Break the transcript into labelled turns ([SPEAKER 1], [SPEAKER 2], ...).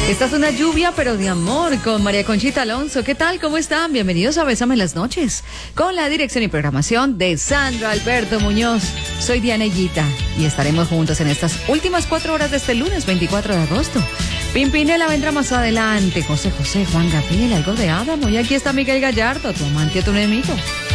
[SPEAKER 1] Esta es una lluvia, pero de amor, con María Conchita Alonso. ¿Qué tal? ¿Cómo están? Bienvenidos a Bésame las Noches, con la dirección y programación de Sandro Alberto Muñoz. Soy Diana Higuita y estaremos juntos en estas últimas 4 horas de este lunes 24 de agosto. Pimpinela vendrá más adelante, José, Juan Gabriel, algo de Adamo. Y aquí está Miguel Gallardo, tu amante o tu enemigo.